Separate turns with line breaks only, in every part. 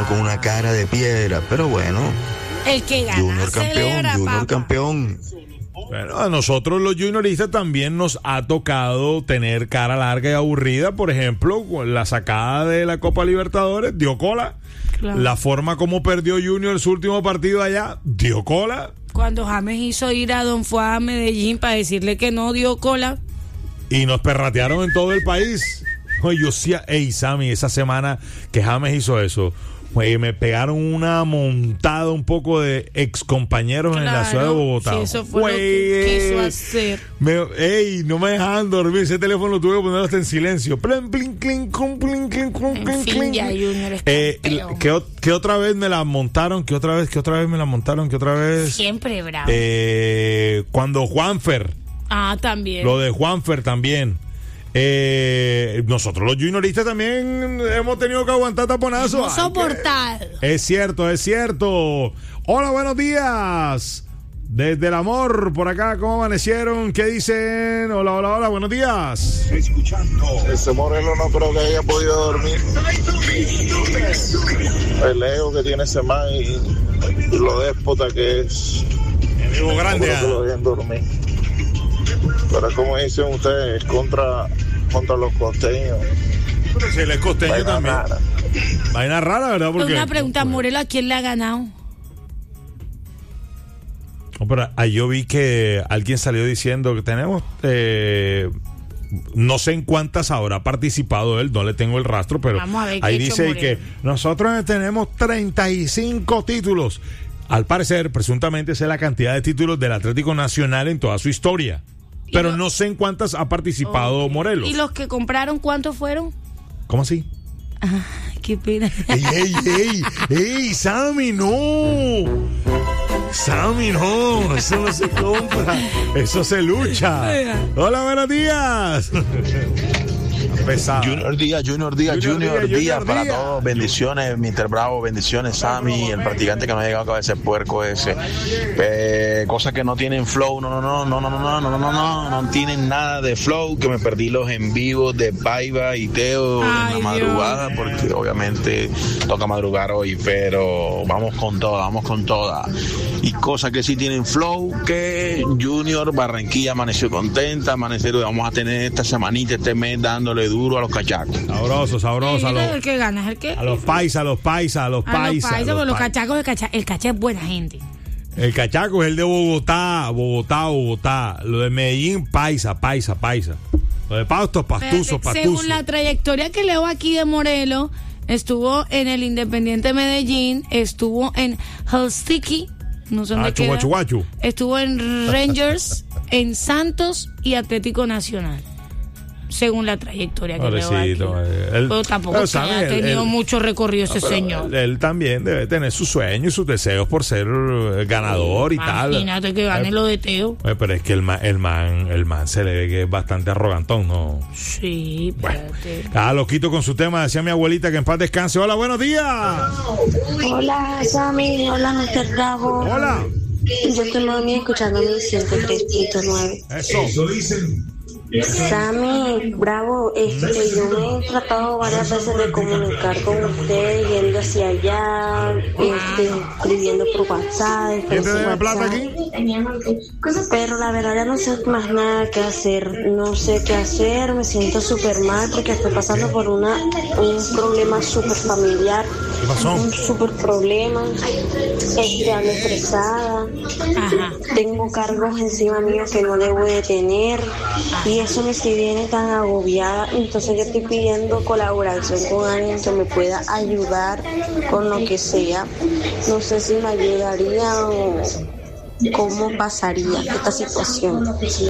con una cara de piedra, pero bueno.
El que gana
Junior campeón,
celebra,
Junior
papá.
campeón.
Bueno, a nosotros los junioristas también nos ha tocado tener cara larga y aburrida. Por ejemplo, la sacada de la Copa Libertadores dio cola.
Claro.
La forma como perdió Junior su último partido allá dio cola.
Cuando James hizo ir a Don Fuá a Medellín para decirle que no dio cola.
Y nos perratearon en todo el país. Oye, yo sí, Sammy, esa semana que James hizo eso, oye, me pegaron una montada un poco de ex compañeros en la ciudad de Bogotá.
Sí, eso fue lo que quiso hacer.
No me dejaban dormir. Ese teléfono lo tuve que poner hasta en silencio. Plin, plin, plin, plin, plin,
En fin, ya Junior es campeón.
¿Qué otra vez me la montaron? ¿Qué otra vez me la montaron? ¿Qué otra vez?
Siempre bravo.
Cuando Juanfer.
También.
Lo de Juanfer también. Nosotros los junioristas también hemos tenido que aguantar taponazos.
Hemos soportado.
Es cierto. Hola, buenos días. Desde el amor, por acá, ¿cómo amanecieron? ¿Qué dicen? Hola, buenos días.
Ese Morelo no creo que haya podido dormir. El ego que tiene ese man y lo déspota que es.
El ego grande.
No creo que lo dejen dormir. Pero como dicen ustedes, contra los costeños.
Pero si él es costeño
Vaina
también.
rara.
Vaina rara, ¿verdad? Porque
Una pregunta, Morelo, ¿a quién le ha ganado?
No, pero ahí yo vi que alguien salió diciendo que tenemos, no sé en cuántas habrá participado él, no le tengo el rastro, pero
Vamos a ver qué
ahí
ha hecho
dice
Morelo.
que nosotros tenemos 35 títulos. Al parecer, presuntamente, esa es la cantidad de títulos del Atlético Nacional en toda su historia. Pero no sé en cuántas ha participado Morelos.
¿Y los que compraron cuántos fueron?
¿Cómo así?
Qué pena.
¡Ey, Sammy, no! Sammy, no, eso no se compra, eso se lucha. Hola, buenos días. Pesado.
Junior Díaz para todos. Bendiciones, Mr. Bravo, bendiciones, Sammy, el practicante que no ha llegado a cabeza ese puerco ese. Cosas que no tienen flow, no tienen nada de flow, que me perdí los en vivos de Paiva y Teo en la madrugada, porque obviamente toca madrugar hoy, pero vamos con toda. Y cosas que sí tienen flow, que Junior Barranquilla amaneció contenta, vamos a tener esta semanita, este mes dándole duro a los cachacos.
Sabroso.
El que gana es el que.
A los paisas.
Los cachacos, el cacha es buena gente.
El cachaco es el de Bogotá. Lo de Medellín, paisa. Lo de Paustos, pastuso.
Según la trayectoria que leo aquí de Morelos, estuvo en el Independiente Medellín, estuvo en Helsinki, no sé dónde queda.
Chuguachu.
Estuvo en Rangers, en Santos y Atlético Nacional. Según la trayectoria que leo aquí. Pero tampoco ha tenido mucho recorrido ese señor.
Él también debe tener sus sueños y sus deseos por ser ganador y tal.
Imagínate que gane lo de Teo.
Pero es que el man se le ve que es bastante arrogantón, ¿no?
Sí, espérate.
Loquito con su tema, decía mi abuelita, que en paz descanse. Hola, buenos días.
Hola, Sammy. Hola, Mr. Bravo.
Hola.
Yo estoy muy escuchando mi 103.9.
Eso dicen.
Sammy, Bravo, yo me he tratado varias veces de comunicar con ustedes, yendo hacia allá, escribiendo por WhatsApp.
¿Quién te debe plata aquí?
Pero la verdad ya no sé más nada que hacer, me siento súper mal porque estoy pasando por un problema súper familiar.
¿Qué pasó?
Un súper problema, ando estresada, tengo cargos encima mío que no debo de tener y eso me tiene tan agobiada, entonces yo estoy pidiendo colaboración con alguien que me pueda ayudar con lo que sea. No sé si me ayudaría o cómo pasaría esta situación.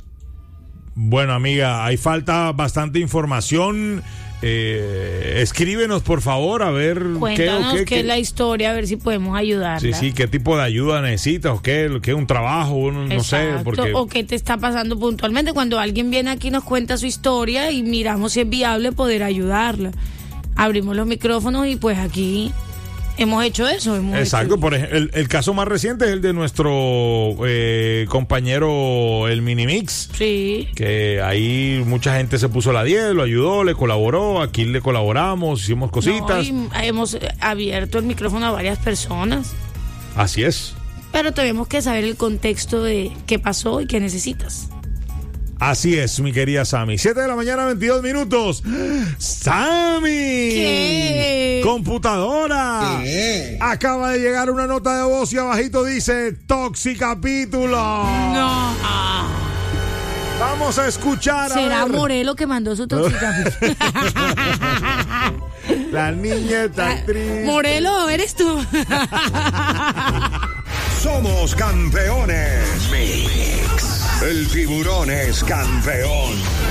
Bueno, amiga, ahí falta bastante información. Escríbenos, por favor, a ver
cuéntanos qué es la historia, a ver si podemos ayudarla.
Sí, qué tipo de ayuda necesitas, o qué un trabajo, no sé, porque
o qué te está pasando puntualmente. Cuando alguien viene aquí nos cuenta su historia y miramos si es viable poder ayudarla. Abrimos los micrófonos y pues aquí hemos hecho eso.
Exacto, por ejemplo, el caso más reciente es el de nuestro compañero el Minimix.
Sí.
Que ahí mucha gente se puso la 10, lo ayudó, le colaboró, aquí le colaboramos, hicimos cositas.
No, y hemos abierto el micrófono a varias personas.
Así es.
Pero tenemos que saber el contexto de qué pasó y qué necesitas.
Así es, mi querida Sammy. 7 de la mañana, 22 minutos. ¡Sammy!
¿Qué?
¡Computadora! ¿Qué? Acaba de llegar una nota de voz y abajito dice Toxicapítulo.
No.
Vamos a escuchar.
¿Será Morelo que mandó su Toxicapítulo?
La niñeta actriz.
Morelo, eres tú.
Somos campeones. Mix. El tiburón es campeón.